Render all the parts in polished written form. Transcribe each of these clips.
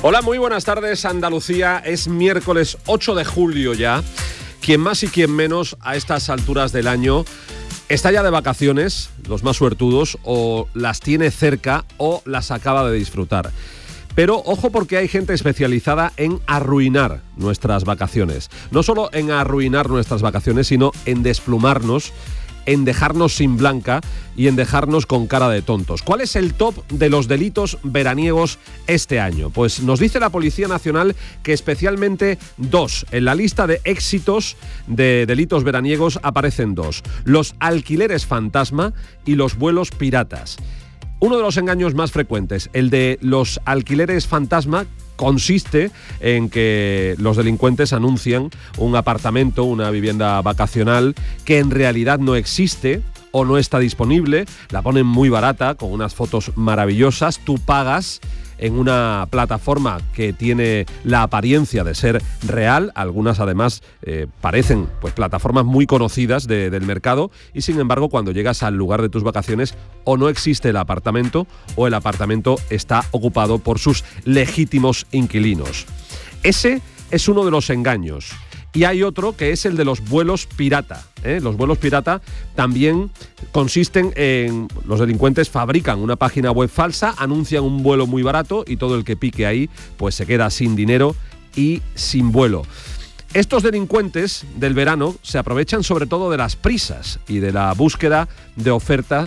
Hola, muy buenas tardes, Andalucía. Es miércoles 8 de julio ya. Quien más y quien menos a estas alturas del año está ya de vacaciones, los más suertudos, o las tiene cerca o las acaba de disfrutar. Pero ojo, porque hay gente especializada en arruinar nuestras vacaciones. No solo en arruinar nuestras vacaciones, sino en desplumarnos, en dejarnos sin blanca y en dejarnos con cara de tontos. ¿Cuál es el top de los delitos veraniegos este año? Pues nos dice la Policía Nacional que especialmente dos. En la lista de éxitos de delitos veraniegos aparecen dos: los alquileres fantasma y los vuelos piratas. Uno de los engaños más frecuentes, el de los alquileres fantasma, consiste en que los delincuentes anuncian un apartamento, una vivienda vacacional que en realidad no existe o no está disponible, la ponen muy barata, con unas fotos maravillosas, tú pagas en una plataforma que tiene la apariencia de ser real, algunas además parecen pues plataformas muy conocidas del mercado, y sin embargo cuando llegas al lugar de tus vacaciones o no existe el apartamento o el apartamento está ocupado por sus legítimos inquilinos. Ese es uno de los engaños. Y hay otro que es el de los vuelos pirata. Los vuelos pirata también consisten en... Los delincuentes fabrican una página web falsa, anuncian un vuelo muy barato y todo el que pique ahí pues se queda sin dinero y sin vuelo. Estos delincuentes del verano se aprovechan sobre todo de las prisas y de la búsqueda de oferta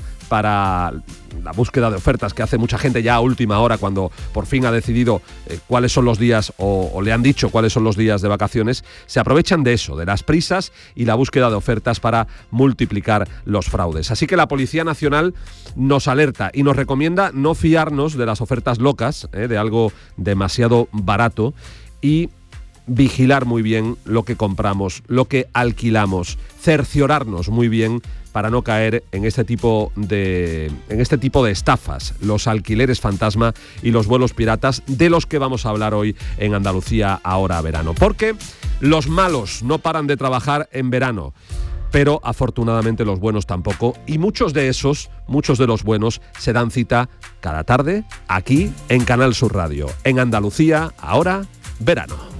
que hace mucha gente ya a última hora, cuando por fin ha decidido cuáles son los días o le han dicho cuáles son los días de vacaciones. Se aprovechan de eso, de las prisas y la búsqueda de ofertas para multiplicar los fraudes. Así que la Policía Nacional nos alerta y nos recomienda no fiarnos de las ofertas locas, de algo demasiado barato, y vigilar muy bien lo que compramos, lo que alquilamos, cerciorarnos muy bien para no caer en este tipo de estafas, los alquileres fantasma y los vuelos piratas, de los que vamos a hablar hoy en Andalucía Ahora Verano. Porque los malos no paran de trabajar en verano, pero afortunadamente los buenos tampoco, y muchos de los buenos se dan cita cada tarde aquí en Canal Sur Radio, en Andalucía Ahora Verano.